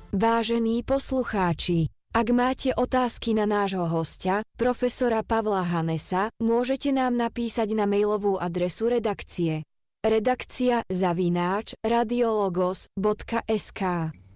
Vážení poslucháči, ak máte otázky na nášho hostia, profesora Pavla Hanesa, môžete nám napísať na mailovú adresu redakcie redakcia@radiologos.sk.